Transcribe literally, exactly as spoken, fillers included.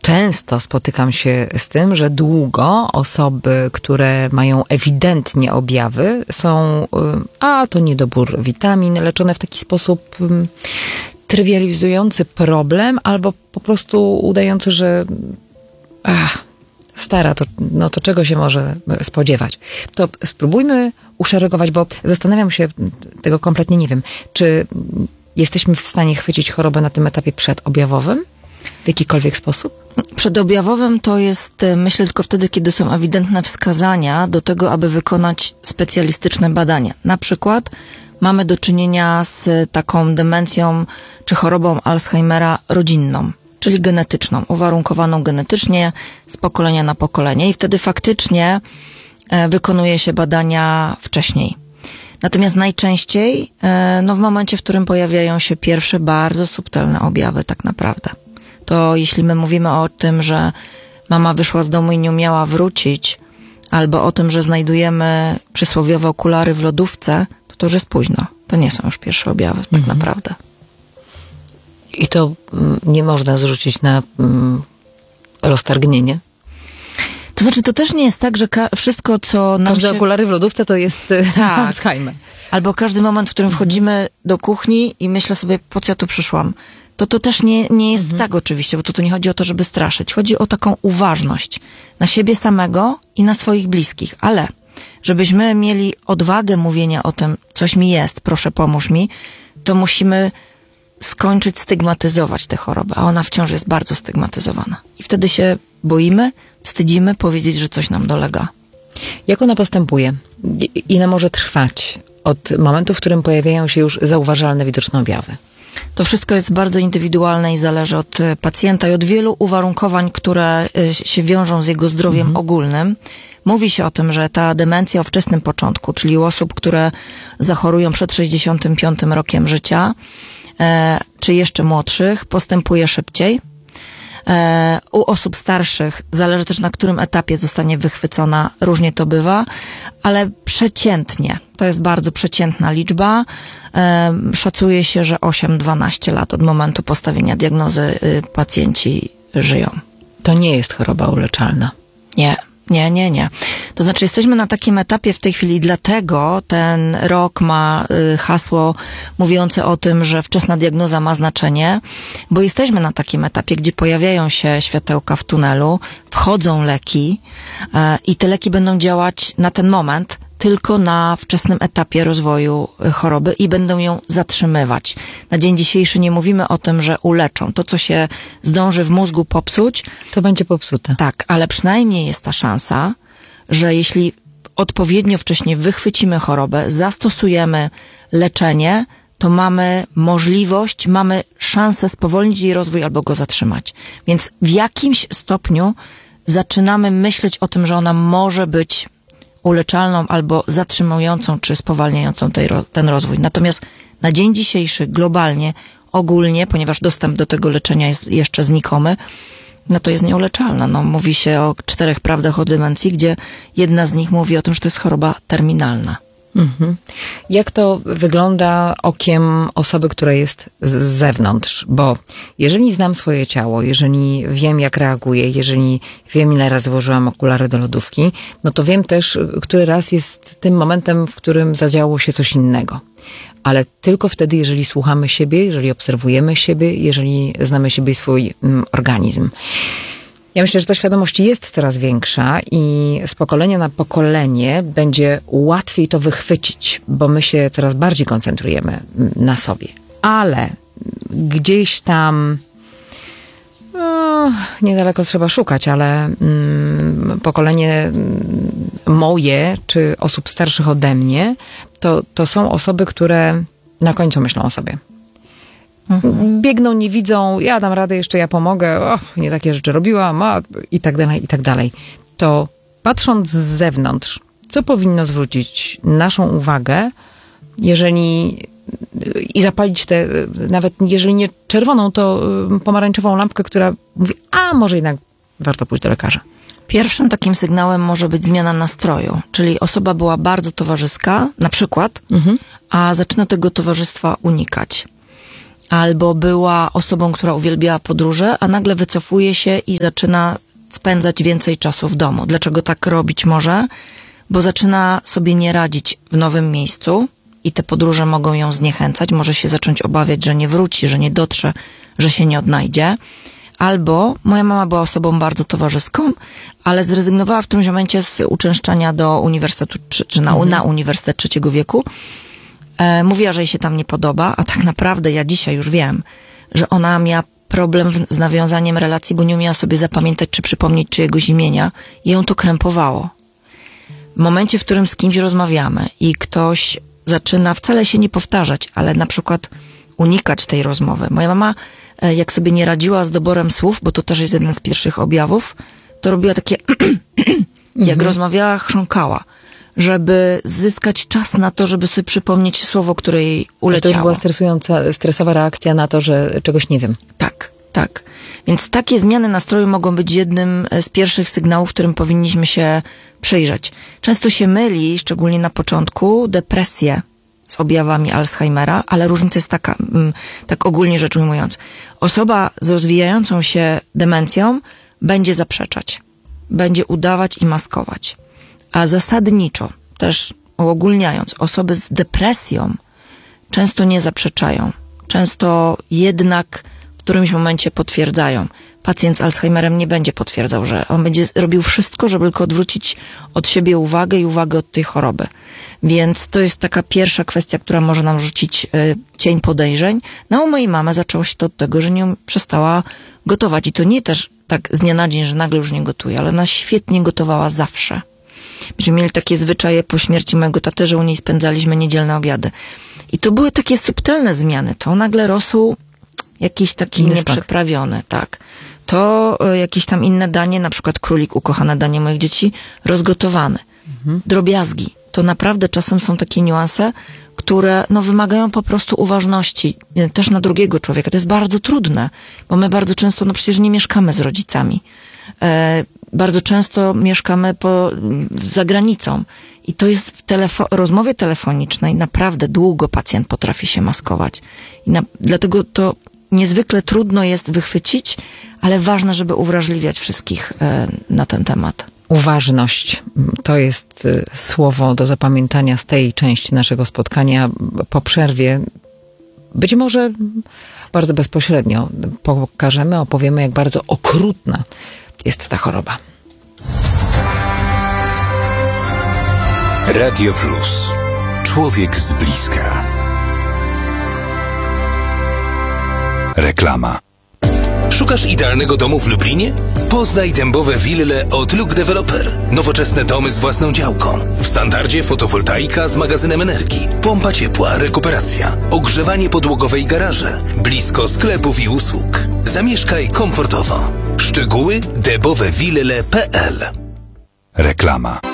często spotykam się z tym, że długo osoby, które mają ewidentnie objawy, są, a to niedobór witamin, leczone w taki sposób trywializujący problem, albo po prostu udający, że ach, stara, to, no to czego się może spodziewać. To spróbujmy uszeregować, bo zastanawiam się, tego kompletnie nie wiem, czy jesteśmy w stanie chwycić chorobę na tym etapie przedobjawowym w jakikolwiek sposób? Przedobjawowym to jest, myślę, tylko wtedy, kiedy są ewidentne wskazania do tego, aby wykonać specjalistyczne badania. Na przykład mamy do czynienia z taką demencją czy chorobą Alzheimera rodzinną, czyli genetyczną, uwarunkowaną genetycznie z pokolenia na pokolenie i wtedy faktycznie wykonuje się badania wcześniej. Natomiast najczęściej, no w momencie, w którym pojawiają się pierwsze bardzo subtelne objawy tak naprawdę. To jeśli my mówimy o tym, że mama wyszła z domu i nie umiała wrócić, albo o tym, że znajdujemy przysłowiowe okulary w lodówce, to to już jest późno. To nie są już pierwsze objawy tak mhm. naprawdę. I to nie można zrzucić na mm, roztargnienie? To znaczy, to też nie jest tak, że ka- wszystko, co nam Każde się... okulary w lodówce to jest tak. Alzheimer. Albo każdy moment, w którym wchodzimy do kuchni i myślę sobie, po co ja tu przyszłam. To to też nie, nie jest mhm. tak oczywiście, bo tu, tu nie chodzi o to, żeby straszyć. Chodzi o taką uważność na siebie samego i na swoich bliskich. Ale żebyśmy mieli odwagę mówienia o tym, coś mi jest, proszę pomóż mi, to musimy skończyć stygmatyzować tę chorobę, a ona wciąż jest bardzo stygmatyzowana. I wtedy się boimy, wstydzimy powiedzieć, że coś nam dolega. Jak ona postępuje? Ile może trwać od momentu, w którym pojawiają się już zauważalne, widoczne objawy? To wszystko jest bardzo indywidualne i zależy od pacjenta i od wielu uwarunkowań, które się wiążą z jego zdrowiem mhm. ogólnym. Mówi się o tym, że ta demencja o wczesnym początku, czyli u osób, które zachorują przed sześćdziesiątym piątym rokiem życia, e, czy jeszcze młodszych, postępuje szybciej. E, u osób starszych, zależy też na którym etapie zostanie wychwycona, różnie to bywa, ale przeciętnie, to jest bardzo przeciętna liczba, e, szacuje się, że osiem do dwunastu lat od momentu postawienia diagnozy y, pacjenci żyją. To nie jest choroba uleczalna. Nie. Nie, nie, nie. To znaczy jesteśmy na takim etapie w tej chwili, dlatego ten rok ma y, hasło mówiące o tym, że wczesna diagnoza ma znaczenie, bo jesteśmy na takim etapie, gdzie pojawiają się światełka w tunelu, wchodzą leki y, i te leki będą działać na ten moment tylko na wczesnym etapie rozwoju choroby i będą ją zatrzymywać. Na dzień dzisiejszy nie mówimy o tym, że uleczą. To, co się zdąży w mózgu popsuć, to będzie popsute. Tak, ale przynajmniej jest ta szansa, że jeśli odpowiednio wcześnie wychwycimy chorobę, zastosujemy leczenie, to mamy możliwość, mamy szansę spowolnić jej rozwój albo go zatrzymać. Więc w jakimś stopniu zaczynamy myśleć o tym, że ona może być uleczalną albo zatrzymującą czy spowalniającą tej, ten rozwój. Natomiast na dzień dzisiejszy globalnie, ogólnie, ponieważ dostęp do tego leczenia jest jeszcze znikomy, no to jest nieuleczalna. No, mówi się o czterech prawdach o demencji, gdzie jedna z nich mówi o tym, że to jest choroba terminalna. Mhm. Jak to wygląda okiem osoby, która jest z zewnątrz? Bo jeżeli znam swoje ciało, jeżeli wiem, jak reaguję, jeżeli wiem, ile razy włożyłam okulary do lodówki, no to wiem też, który raz jest tym momentem, w którym zadziało się coś innego. Ale tylko wtedy, jeżeli słuchamy siebie, jeżeli obserwujemy siebie, jeżeli znamy siebie i swój mm, organizm. Ja myślę, że ta świadomość jest coraz większa i z pokolenia na pokolenie będzie łatwiej to wychwycić, bo my się coraz bardziej koncentrujemy na sobie. Ale gdzieś tam no, niedaleko trzeba szukać, ale mm, pokolenie moje, czy osób starszych ode mnie, to, to są osoby, które na końcu myślą o sobie. Mhm. Biegną, nie widzą, ja dam radę, jeszcze ja pomogę, o, nie takie rzeczy robiłam, a, i tak dalej, i tak dalej. To patrząc z zewnątrz, co powinno zwrócić naszą uwagę, jeżeli i zapalić tę, nawet jeżeli nie czerwoną, to pomarańczową lampkę, która mówi, a może jednak warto pójść do lekarza. Pierwszym takim sygnałem może być zmiana nastroju, czyli osoba była bardzo towarzyska, na przykład, mhm. a zaczyna tego towarzystwa unikać. albo była osobą, która uwielbiała podróże, a nagle wycofuje się i zaczyna spędzać więcej czasu w domu. Dlaczego tak robić może? Bo zaczyna sobie nie radzić w nowym miejscu i te podróże mogą ją zniechęcać. Może się zacząć obawiać, że nie wróci, że nie dotrze, że się nie odnajdzie. Albo moja mama była osobą bardzo towarzyską, ale zrezygnowała w tym momencie z uczęszczania do uniwersytetu, czy, czy na, mhm. na uniwersytet trzeciego wieku. E, mówiła, że jej się tam nie podoba, a tak naprawdę ja dzisiaj już wiem, że ona miała problem z nawiązaniem relacji, bo nie umiała sobie zapamiętać czy przypomnieć czyjegoś imienia i ją to krępowało. W momencie, w którym z kimś rozmawiamy i ktoś zaczyna wcale się nie powtarzać, ale na przykład unikać tej rozmowy. Moja mama, jak sobie nie radziła z doborem słów, bo to też jest jeden z pierwszych objawów, to robiła takie jak mhm. rozmawiała, chrząkała, żeby zyskać czas na to, żeby sobie przypomnieć słowo, które jej uleciało. To już była stresująca, stresowa reakcja na to, że czegoś nie wiem. Tak, tak. Więc takie zmiany nastroju mogą być jednym z pierwszych sygnałów, którym powinniśmy się przyjrzeć. Często się myli, szczególnie na początku, depresję z objawami Alzheimera, ale różnica jest taka, tak ogólnie rzecz ujmując. Osoba z rozwijającą się demencją będzie zaprzeczać, będzie udawać i maskować. A zasadniczo, też uogólniając, osoby z depresją często nie zaprzeczają. Często jednak w którymś momencie potwierdzają. Pacjent z Alzheimerem nie będzie potwierdzał, że on będzie robił wszystko, żeby tylko odwrócić od siebie uwagę i uwagę od tej choroby. Więc to jest taka pierwsza kwestia, która może nam rzucić y, cień podejrzeń. No u mojej mamy zaczęło się to od tego, że nie przestała gotować. I to nie też tak z dnia na dzień, że nagle już nie gotuje, ale ona świetnie gotowała zawsze. Myśmy mieli takie zwyczaje po śmierci mojego taty, że u niej spędzaliśmy niedzielne obiady. I to były takie subtelne zmiany. To nagle rosół jakiś taki Inny nieprzeprawiony, tak. To y, jakieś tam inne danie, na przykład królik, ukochane danie moich dzieci, rozgotowane. Mhm. Drobiazgi. To naprawdę czasem są takie niuanse, które no, wymagają po prostu uważności y, też na drugiego człowieka. To jest bardzo trudne, bo my bardzo często, no przecież nie mieszkamy z rodzicami. E, bardzo często mieszkamy po, za granicą. I to jest w telefo- rozmowie telefonicznej naprawdę długo pacjent potrafi się maskować. I na, dlatego to niezwykle trudno jest wychwycić, ale ważne, żeby uwrażliwiać wszystkich e, na ten temat. Uważność to jest słowo do zapamiętania z tej części naszego spotkania. Po przerwie, być może bardzo bezpośrednio, pokażemy, opowiemy, jak bardzo okrutna jest ta choroba. Radio Plus. Człowiek z bliska. Reklama. Szukasz idealnego domu w Lublinie? Poznaj dębowe wille od Look Developer. Nowoczesne domy z własną działką. W standardzie fotowoltaika z magazynem energii, pompa ciepła, rekuperacja, ogrzewanie podłogowe i garaże, blisko sklepów i usług. Zamieszkaj komfortowo. Szczegóły dębowe wille kropka p l. Reklama.